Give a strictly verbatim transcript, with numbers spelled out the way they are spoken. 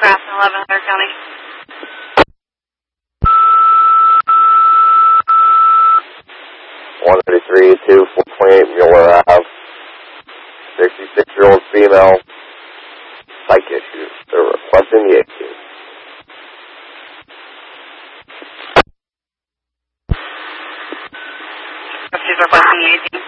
Grafton, eleven hundred County. one thirty-three, two, four twenty-eight Mueller Ave. sixty-six-year-old female. Psych issues. They're requesting the eighteen. She's requesting the eighteen.